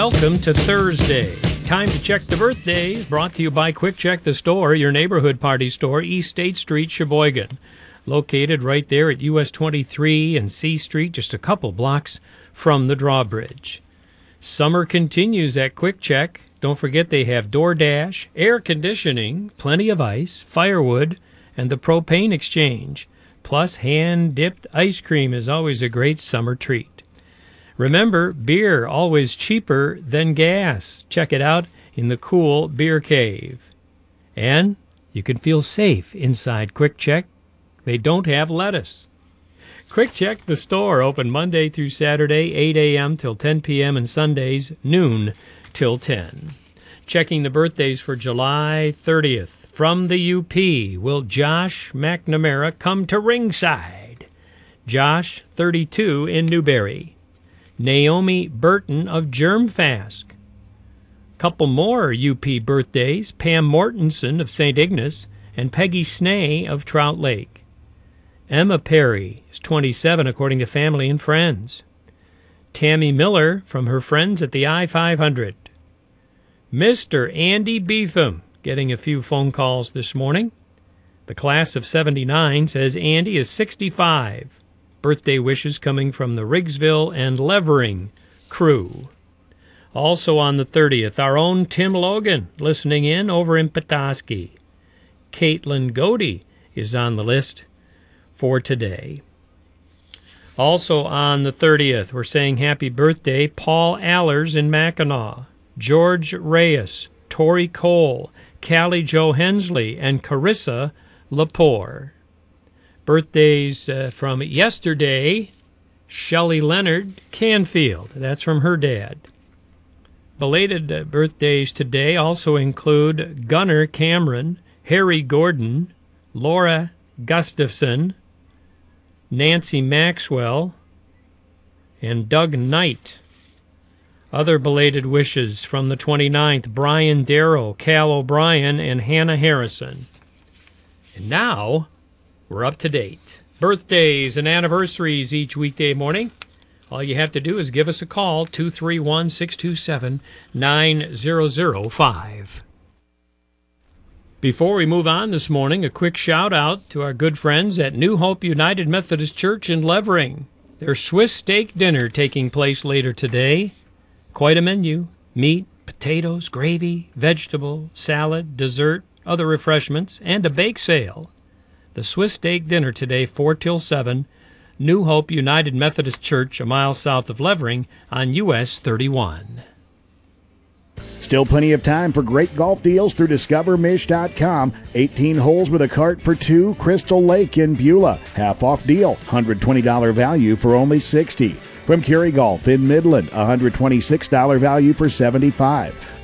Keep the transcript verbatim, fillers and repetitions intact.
Welcome to Thursday. Time to check the birthdays. Brought to you by Quick Check the Store, your neighborhood party store, East State Street, Sheboygan. Located right there at U S twenty-three and C Street, just a couple blocks from the drawbridge. Summer continues at Quick Check. Don't forget they have DoorDash, air conditioning, plenty of ice, firewood, and the propane exchange. Plus, hand-dipped ice cream is always a great summer treat. Remember, beer always cheaper than gas. Check it out in the cool beer cave. And you can feel safe inside Quick Check. They don't have lettuce. Quick Check the Store, open Monday through Saturday, eight a.m. till ten p.m. and Sundays, noon till ten. Checking the birthdays for July thirtieth. From the U P, will Josh McNamara come to ringside? Josh, thirty-two, in Newberry. Naomi Burton of Germfask. Couple more U P birthdays, Pam Mortensen of Saint Ignace and Peggy Snee of Trout Lake. Emma Perry is twenty-seven, according to family and friends. Tammy Miller from her friends at the I five hundred. Mister Andy Beetham getting a few phone calls this morning. The class of seventy-nine says Andy is sixty-five. Birthday wishes coming from the Riggsville and Levering crew. Also on the thirtieth, our own Tim Logan listening in over in Petoskey. Caitlin Godey is on the list for today. Also on the thirtieth, we're saying happy birthday, Paul Allers in Mackinac, George Reyes, Tori Cole, Callie Jo Hensley, and Carissa Lepore. Birthdays uh, from yesterday, Shelley Leonard Canfield. That's from her dad. Belated uh, birthdays today also include Gunnar Cameron, Harry Gordon, Laura Gustafson, Nancy Maxwell, and Doug Knight. Other belated wishes from the twenty-ninth, Brian Darrow, Cal O'Brien, and Hannah Harrison. And now, we're up to date. Birthdays and anniversaries each weekday morning. All you have to do is give us a call, two three one, six two seven, nine zero zero five. Before we move on this morning, a quick shout-out to our good friends at New Hope United Methodist Church in Levering. Their Swiss steak dinner taking place later today. Quite a menu. Meat, potatoes, gravy, vegetable, salad, dessert, other refreshments, and a bake sale. The Swiss steak dinner today, four till seven, New Hope United Methodist Church, a mile south of Levering on U S thirty-one. Still plenty of time for great golf deals through discover mish dot com. eighteen holes with a cart for two, Crystal Lake in Beulah. Half off deal, one hundred twenty dollars value for only sixty dollars. From Kerry Golf in Midland, one hundred twenty-six dollars value for seventy-five dollars.